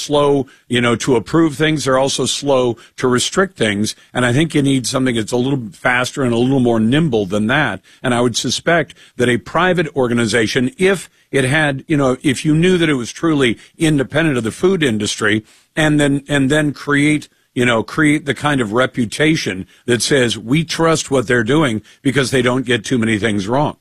slow, to approve things. They're also slow to restrict things. And I think you need something that's a little faster and a little more nimble than that. And I would suspect that a private organization, if it had, if you knew that it was truly independent of the food industry, and then create the kind of reputation that says we trust what they're doing because they don't get too many things wrong.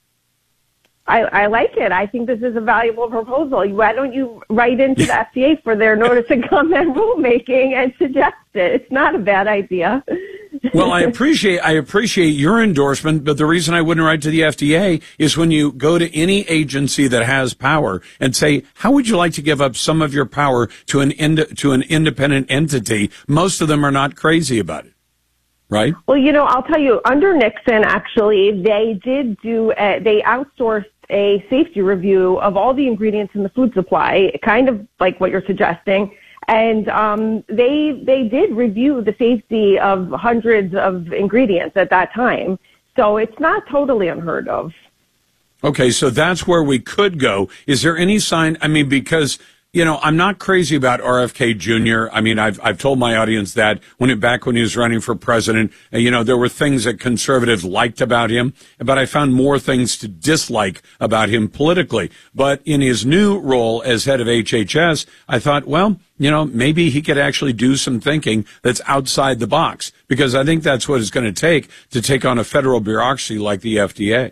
I like it. I think this is a valuable proposal. Why don't you write into the FDA for their notice and comment rulemaking and suggest it? It's not a bad idea. Well, I appreciate your endorsement, but the reason I wouldn't write to the FDA is when you go to any agency that has power and say, how would you like to give up some of your power to an independent entity? Most of them are not crazy about it. Right. Well, I'll tell you, under Nixon, actually, they outsourced a safety review of all the ingredients in the food supply, kind of like what you're suggesting. And they did review the safety of hundreds of ingredients at that time. So it's not totally unheard of. Okay, so that's where we could go. Is there any sign? I mean, because I'm not crazy about RFK Jr. I mean, I've told my audience that back when he was running for president, there were things that conservatives liked about him, but I found more things to dislike about him politically. But in his new role as head of HHS, I thought, well, maybe he could actually do some thinking that's outside the box, because I think that's what it's going to take on a federal bureaucracy like the FDA.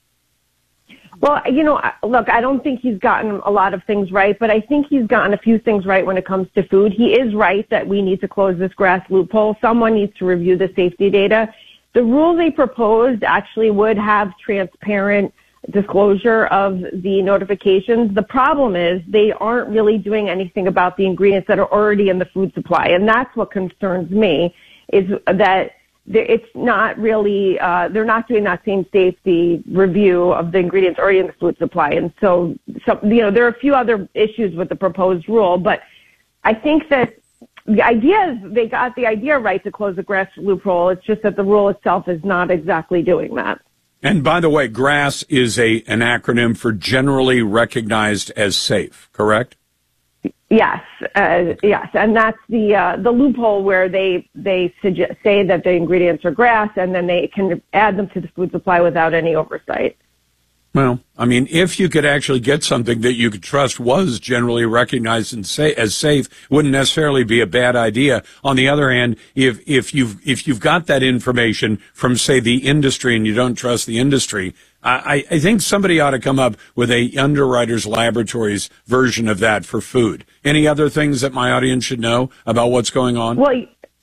Well, look, I don't think he's gotten a lot of things right, but I think he's gotten a few things right when it comes to food. He is right that we need to close this GRAS loophole. Someone needs to review the safety data. The rule they proposed actually would have transparent disclosure of the notifications. The problem is they aren't really doing anything about the ingredients that are already in the food supply, and that's what concerns me, is that it's not really, they're not doing that same safety review of the ingredients already in the food supply. And so, there are a few other issues with the proposed rule, but I think that the idea is they got the idea right to close the GRAS loophole. It's just that the rule itself is not exactly doing that. And by the way, GRAS is an acronym for generally recognized as safe, correct? Yes, yes, and that's the loophole where they say that the ingredients are GRAS, and then they can add them to the food supply without any oversight. Well, I mean, if you could actually get something that you could trust was generally recognized as safe, wouldn't necessarily be a bad idea. On the other hand, if you've got that information from, say, the industry and you don't trust the industry, I think somebody ought to come up with a Underwriters Laboratories version of that for food. Any other things that my audience should know about what's going on? Well,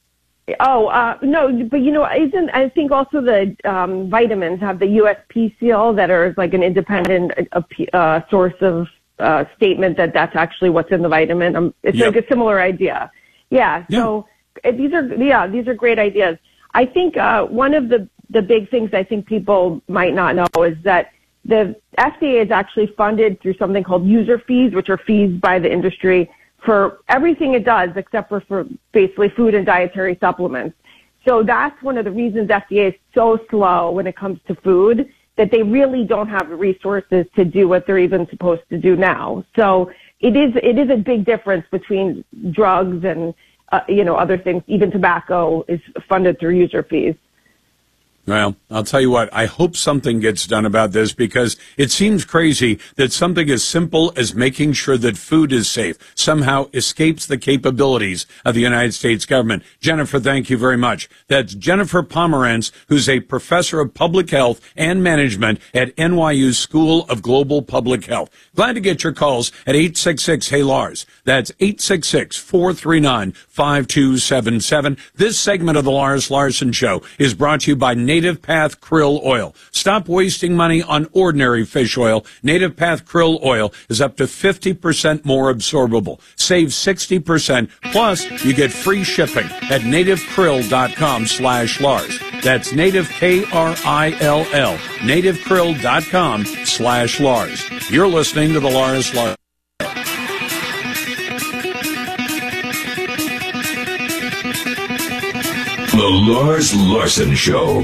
no, but I think also the vitamins have the USP seal that are like an independent source of statement that that's actually what's in the vitamin. It's like a similar idea. Yeah. So these are great ideas. I think one of the big things I think people might not know is that the FDA is actually funded through something called user fees, which are fees by the industry for everything it does except for basically food and dietary supplements. So that's one of the reasons FDA is so slow when it comes to food, that they really don't have the resources to do what they're even supposed to do now. So it is a big difference between drugs and other things. Even tobacco is funded through user fees. Well, I'll tell you what, I hope something gets done about this, because it seems crazy that something as simple as making sure that food is safe somehow escapes the capabilities of the United States government. Jennifer, thank you very much. That's Jennifer Pomerantz, who's a professor of public health and management at NYU School of Global Public Health. Glad to get your calls at 866-HEY-LARS. That's 866-439-5277. This segment of the Lars Larson Show is brought to you by Native Path Krill Oil. Stop wasting money on ordinary fish oil. Native Path Krill Oil is up to 50% more absorbable. Save 60%, plus you get free shipping at nativekrill.com/Lars. That's native, K-R-I-L-L, nativekrill.com/Lars. You're listening to the Lars Larson. The Lars Larson Show.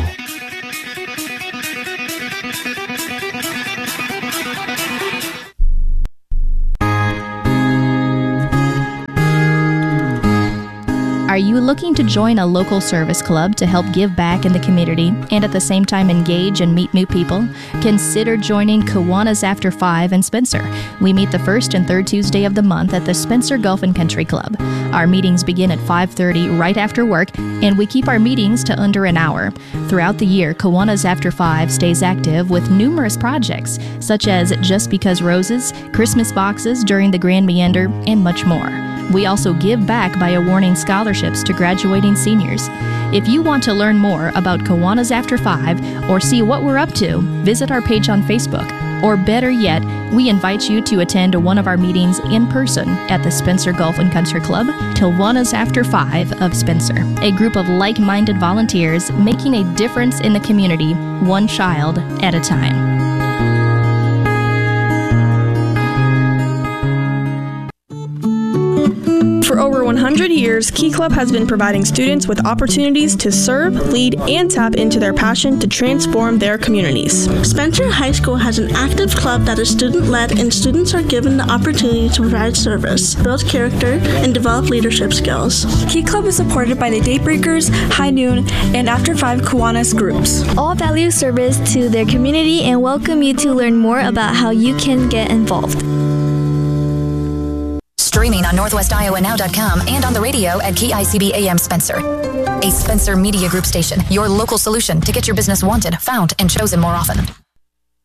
Are you looking to join a local service club to help give back in the community and at the same time engage and meet new people? Consider joining Kiwanis After 5 in Spencer. We meet the first and third Tuesday of the month at the Spencer Golf and Country Club. Our meetings begin at 5:30 right after work, and we keep our meetings to under an hour. Throughout the year, Kiwanis After 5 stays active with numerous projects, such as Just Because Roses, Christmas boxes during the Grand Meander, and much more. We also give back by awarding scholarships to graduating seniors. If you want to learn more about Kiwanis After 5 or see what we're up to, visit our page on Facebook. Or better yet, we invite you to attend one of our meetings in person at the Spencer Golf and Country Club, Kiwanis After 5 of Spencer, a group of like-minded volunteers making a difference in the community, one child at a time. For over 100 years, Key Club has been providing students with opportunities to serve, lead, and tap into their passion to transform their communities. Spencer High School has an active club that is student-led, and students are given the opportunity to provide service, build character, and develop leadership skills. Key Club is supported by the Daybreakers, High Noon, and After 5 Kiwanis groups. All value service to their community and welcome you to learn more about how you can get involved. Streaming on NorthwestIowaNow.com and on the radio at KICB AM Spencer. A Spencer Media Group station, your local solution to get your business wanted, found, and chosen more often.